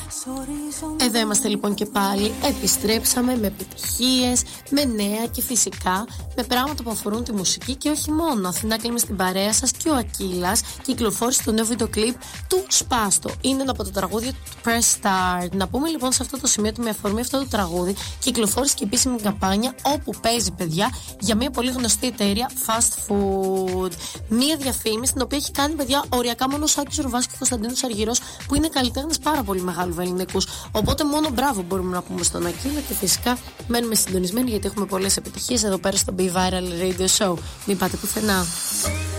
Εδώ είμαστε λοιπόν και πάλι. Επιστρέψαμε με επιτυχίες, με νέα και φυσικά με πράγματα που αφορούν τη μουσική και όχι μόνο. Αθηνά, είμαι στην παρέα σας και ο Ακύλας κυκλοφόρησε το νέο βίντεο κλιπ του Σπάστο. Είναι από το τραγούδι του Press Start. Να πούμε λοιπόν σε αυτό το σημείο ότι με αφορμή αυτό το τραγούδι κυκλοφόρησε και επίσημη καμπάνια όπου παίζει, παιδιά, για μια πολύ γνωστή εταιρεία fast food. Μια διαφήμιση την οποία έχει κάνει, παιδιά, οριακά μόνο ο Σάκης Ρουβάς και ο Κωνσταντίνος Αργυρός, που είναι καλλιτέχνες πάρα πολύ μεγάλου ελληνικούς. Οπότε μόνο μπράβο μπορούμε να πούμε στον Ακύλα και φυσικά μένουμε συντονισμένοι γιατί έχουμε πολλές επιτυχίες εδώ πέρα στο Be Viral Radio Show. Μην πάτε πουθενά.